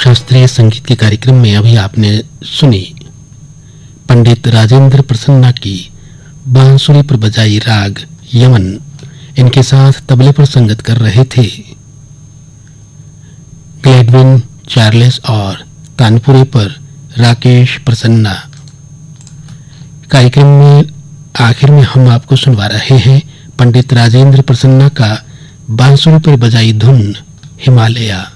शास्त्रीय संगीत के कार्यक्रम में अभी आपने सुनी पंडित राजेंद्र प्रसन्ना की बांसुरी पर बजाई राग यमन। इनके साथ तबले पर संगत कर रहे थे ग्लेडविन चार्ल्स और तानपुरे पर राकेश प्रसन्ना। कार्यक्रम में आखिर में हम आपको सुनवा रहे हैं पंडित राजेंद्र प्रसन्ना का बांसुरी पर बजाई धुन हिमालया।